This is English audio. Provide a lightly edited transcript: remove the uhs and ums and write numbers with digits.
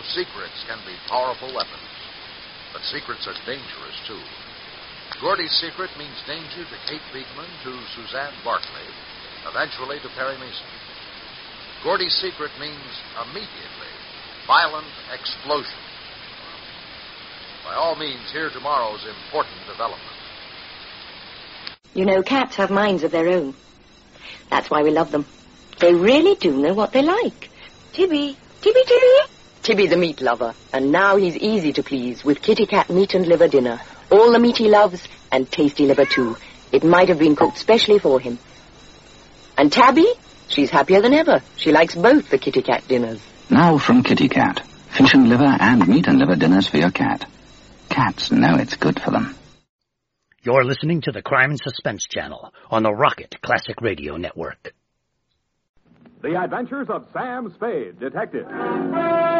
Secrets can be powerful weapons, but secrets are dangerous, too. Gordy's secret means danger to Kate Beekman, to Suzanne Barkley, eventually to Perry Mason. Gordy's secret means immediately violent explosion. By all means, hear tomorrow's important development. You know, cats have minds of their own. That's why we love them. They really do know what they like. Tibby. Tibby the meat lover. And now he's easy to please with Kitty Cat meat and liver dinner. All the meat he loves, and tasty liver too. It might have been cooked specially for him. And Tabby? She's happier than ever. She likes both the Kitty Cat dinners. Now from Kitty Cat. Fish and liver and meat and liver dinners for your cat. Cats know it's good for them. You're listening to the Crime and Suspense Channel on the Rocket Classic Radio Network. The Adventures of Sam Spade, Detective.